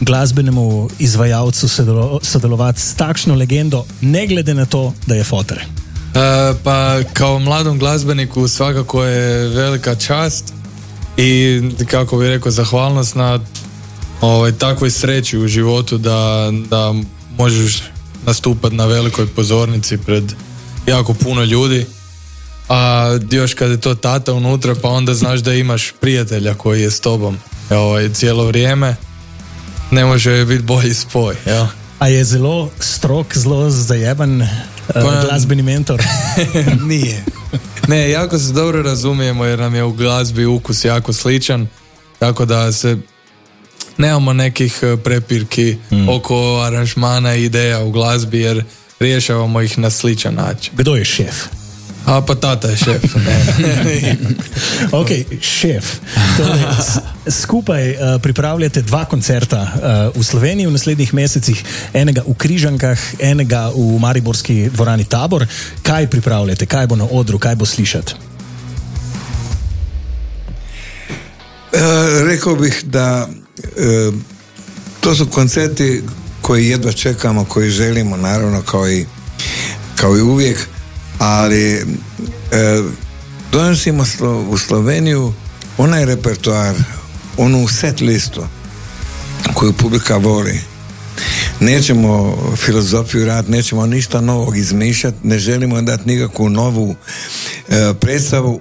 glasbenemu izvajalcu sodelovati s takšno legendo, ne glede na to, da je foter? Pa kao mladom glazbeniku svakako je velika čast i, kako bih rekao, zahvalnost na takvoj sreći u životu da možeš nastupati na velikoj pozornici pred jako puno ljudi, a još kad je to tata unutra, pa onda znaš da imaš prijatelja koji je s tobom cijelo vrijeme, ne može biti bolji spoj, jel? A je zelo strog, zelo zajeban glazbeni mentor? Nije. Ne, jako se dobro razumijemo jer nam je u glazbi ukus jako sličan, tako da se nemamo nekih prepirki oko aranžmana i ideja u glazbi jer rješavamo ih na sličan način. Kdo je šef? Pa tata je šef. Ok, šef. Torej, skupaj pripravljate 2 koncerta v Sloveniji v naslednjih mesecih, enega v Križankah, enega v mariborski dvorani Tabor. Kaj pripravljate? Kaj bo na odru? Kaj bo slišati? Rekao bih da to su koncerti koji jedva čekamo, koji želimo, naravno, kao i uvijek, ali donosimo u Sloveniju onaj repertoar, onu set listu koju publika voli. Nećemo filozofiju raditi, nećemo ništa novog izmišljati, ne želimo dati nikakvu novu predstavu,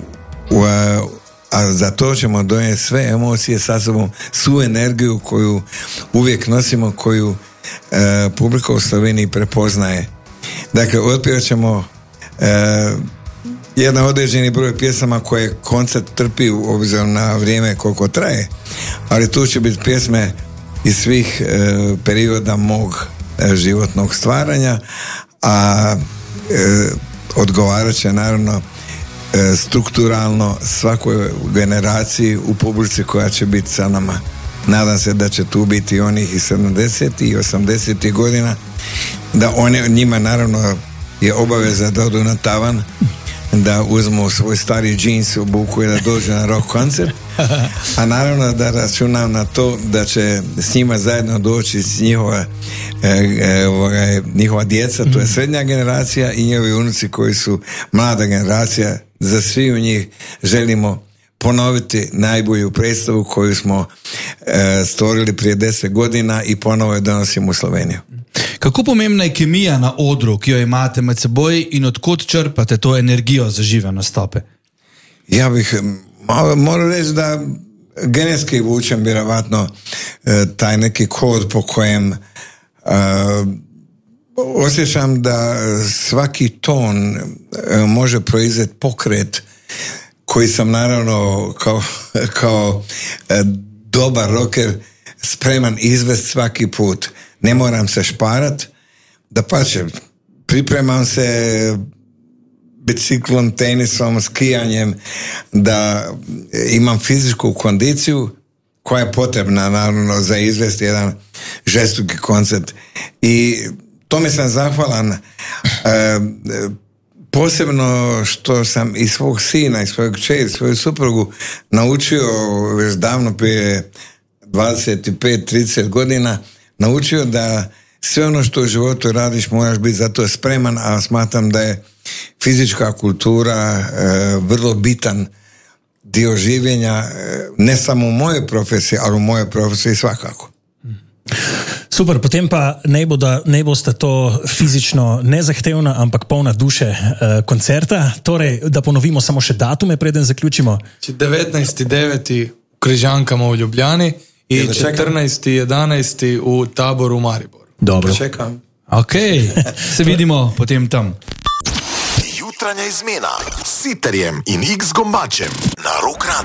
a za to ćemo donijeti sve emocije sa sobom, svu energiju koju uvijek nosimo, koju publika u Sloveniji prepoznaje. Dakle, otpjevat ćemo jedan određeni broj pjesama koje koncert trpi obzirom na vrijeme koliko traje, ali tu će biti pjesme iz svih perioda mog životnog stvaranja, a odgovarat će naravno strukturalno svakoj generaciji u publici koja će biti sa nama. Nadam se da će tu biti onih i 70. i 80. godina, da njima naravno je obaveza da odu na tavan, da uzmu svoj stari džins, obuku i da dođu na rock koncert, a naravno da računam na to da će s njima zajedno doći s njihova djeca, to je srednja generacija, i njihovi unuci koji su mlada generacija. Za svi u njih želimo ponoviti najbolju predstavu koju smo stvorili prije 10 godina i ponovo je donosimo u Sloveniju. Kako pomembna je kemija na odru, ki jo imate med seboj, in odkot črpate to energijo za žive nastope? Ja bih moram reći da genetski vučem vjerovatno taj neki kod po kojem osjećam da svaki ton može proizvesti pokret koji sam naravno kao dobar rocker spreman izvesti svaki put. Ne moram se šparat, dapače, pripremam se biciklom, tenisom, skijanjem, da imam fizičku kondiciju koja je potrebna naravno za izvesti jedan žestoki koncert. I tome sam zahvalan, posebno što sam i svog sina, i svojeg kćeri, svoju suprugu naučio već davno prije 25-30 godina, naučio da sve ono što u životu radiš moraš biti za to spreman, a smatram da je fizička kultura vrlo bitan dio življenja, ne samo u mojoj profesiji, ali u mojoj profesiji svakako. Super, potem pa ne bosta to fizično nezahtevna, ampak polna duše koncerta. Torej, da ponovimo samo še datume, preden zaključimo. 19.9. v Križankama v Ljubljani i 14.11. u Taboru u Mariboru. Dobro. Čekam. Ok, se vidimo potem tam. Jutranja izmena s Siterjem in X Gombačem na Rock Radio.